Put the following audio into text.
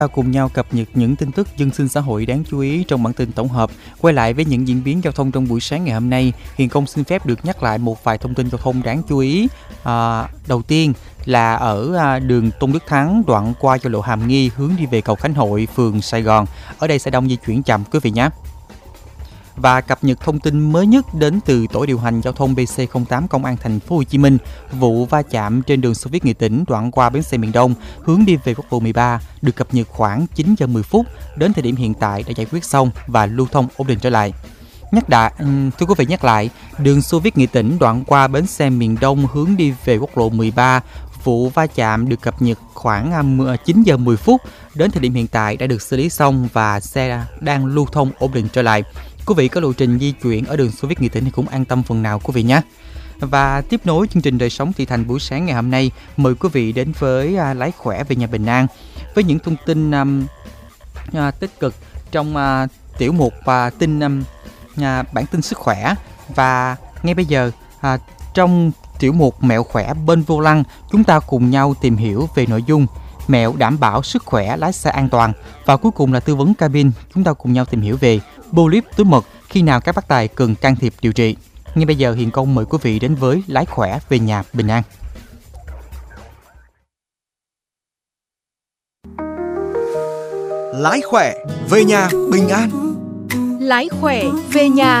Cùng nhau cập nhật những tin tức dân sinh xã hội đáng chú ý trong bản tin tổng hợp. Quay lại với những diễn biến giao thông trong buổi sáng ngày hôm nay, Hiền Công xin phép được nhắc lại một vài thông tin giao thông đáng chú ý. Đầu tiên là ở đường Tôn Đức Thắng, đoạn qua giao lộ Hàm Nghi hướng đi về cầu Khánh Hội, phường Sài Gòn. Ở đây sẽ đông di chuyển chậm quý vị nhé. Và cập nhật thông tin mới nhất đến từ tổ điều hành giao thông BC08 Công an thành phố Hồ Chí Minh, vụ va chạm trên đường Xô Viết Nghệ Tĩnh đoạn qua bến xe miền Đông hướng đi về quốc lộ 13 được cập nhật khoảng 9 giờ 10 phút, đến thời điểm hiện tại đã giải quyết xong và lưu thông ổn định trở lại. Thưa quý vị, nhắc lại, đường Xô Viết Nghệ Tĩnh đoạn qua bến xe miền Đông hướng đi về quốc lộ 13, vụ va chạm được cập nhật khoảng 9 giờ 10 phút, đến thời điểm hiện tại đã được xử lý xong và xe đang lưu thông ổn định trở lại. Quý vị có lộ trình di chuyển ở đường Xô Viết Nghệ Tĩnh thì cũng an tâm phần nào quý vị nhé. Và tiếp nối chương trình đời sống thị thành buổi sáng ngày hôm nay, mời quý vị đến với lái khỏe về nhà bình an với những thông tin tích cực trong tiểu mục bản tin sức khỏe. Và ngay bây giờ trong tiểu mục mẹo khỏe bên vô lăng, chúng ta cùng nhau tìm hiểu về nội dung mẹo đảm bảo sức khỏe lái xe an toàn. Và cuối cùng là tư vấn cabin, chúng ta cùng nhau tìm hiểu về polyp túi mật, khi nào các bác tài cần can thiệp điều trị. Ngay bây giờ Hiền Công mời quý vị đến với lái khỏe về nhà bình an. Lái khỏe về nhà bình an. Lái khỏe về nhà